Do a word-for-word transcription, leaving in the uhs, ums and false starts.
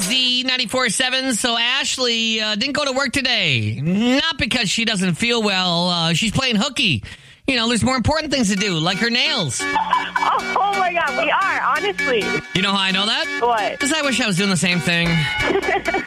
Z ninety-four seven. So Ashley uh, didn't go to work today. Not because she doesn't feel well. Uh, she's playing hooky. You know, there's more important things to do, like her nails. Oh, oh my God, we are, honestly. You know how I know that? What? Because I wish I was doing the same thing.